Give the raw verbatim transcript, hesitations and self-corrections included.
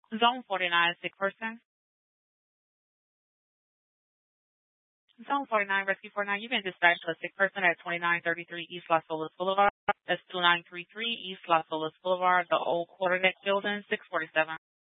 Zone forty-nine, sick person. Zone forty-nine, Rescue forty-nine, you've been dispatched to a sick person at twenty-nine thirty-three East Las Olas Boulevard. That's two nine three three East Las Olas Boulevard, the old quarterdeck building, six forty-seven.